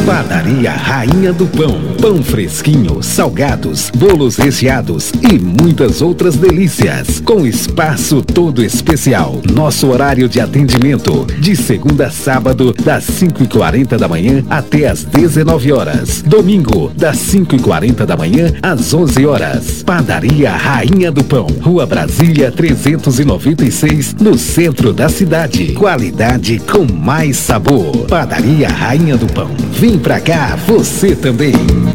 Padaria Rainha do Pão. Pão fresquinho, salgados, bolos recheados e muitas outras delícias. Com espaço todo especial. Nosso horário de atendimento de segunda a sábado, das 5h40 da manhã até as 19 horas. Domingo, das 5h40 da manhã às 11 horas. Padaria Rainha do Pão. Rua Brasília 396, no centro da cidade. Qualidade com mais sabor. Padaria Rainha do Pão. Vem pra cá, você também.